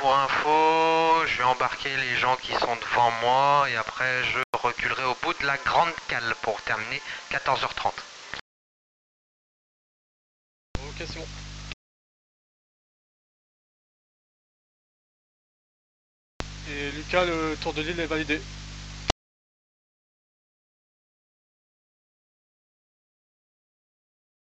pour info, je vais embarquer les gens qui sont devant moi et après je reculerai au bout de la grande cale pour terminer 14h30. Ok, c'est bon. Et Lucas, le tour de l'île est validé.